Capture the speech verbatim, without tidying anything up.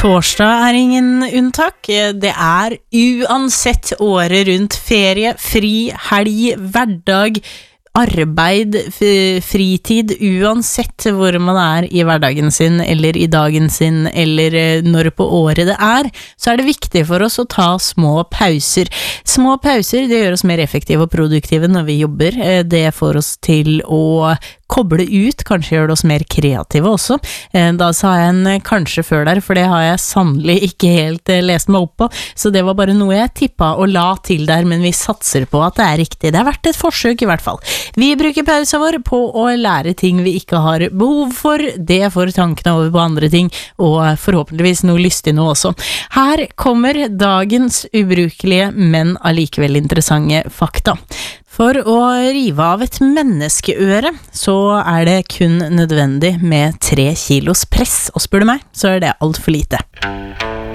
Torsdag er ingen unntak. Det er uansett året rundt ferie, fri, helg, hverdag, arbeid, fritid, uansett hvor man er i hverdagen sin, eller i dagen sin, eller når på året det er, så er det viktig for oss å ta små pauser. Små pauser, det gjør oss mer effektive og produktive når vi jobber. Det får oss til å koble ut, kanskje gjør det oss mer kreative også. Da sa jeg en kanskje før der, for det har jeg sannelig ikke helt lest meg opp på, så det var bare noe jeg tippet og la til der, men vi satser på at det er riktig. Det har vært et forsøk i hvert fall. Vi bruker pausa vår på å lære ting vi ikke har behov for, det får tankene over på andre ting, og forhåpentligvis noe lystig nå også. Her kommer dagens ubrukelige, men allikevel interessante fakta. For å rive av et menneskeøre, så er det kun nødvendig med tre kilos press, og spør du meg, så er det alt for lite.